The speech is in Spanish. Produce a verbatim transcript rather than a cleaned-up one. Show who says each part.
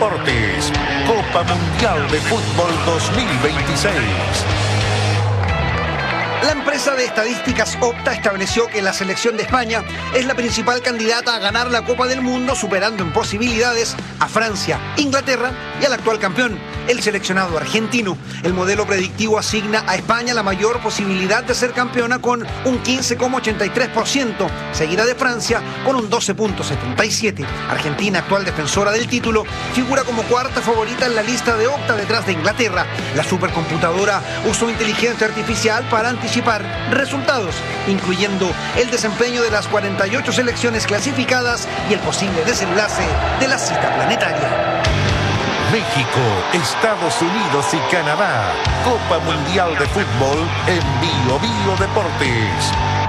Speaker 1: Deportes, Copa Mundial de Fútbol dos mil veintiséis.
Speaker 2: La empresa de estadísticas Opta estableció que la selección de España es la principal candidata a ganar la Copa del Mundo, superando en posibilidades a Francia, Inglaterra y al actual campeón, el seleccionado argentino. El modelo predictivo asigna a España la mayor posibilidad de ser campeona con un quince coma ochenta y tres por ciento, seguida de Francia con un doce coma setenta y siete por ciento. Argentina, actual defensora del título, figura como cuarta favorita en la lista de Opta detrás de Inglaterra. La supercomputadora usó inteligencia artificial para anticipar resultados, incluyendo el desempeño de las cuarenta y ocho selecciones clasificadas y el posible desenlace de la cita planetaria.
Speaker 1: México, Estados Unidos y Canadá. Copa Mundial de Fútbol en Bio Bio Deportes.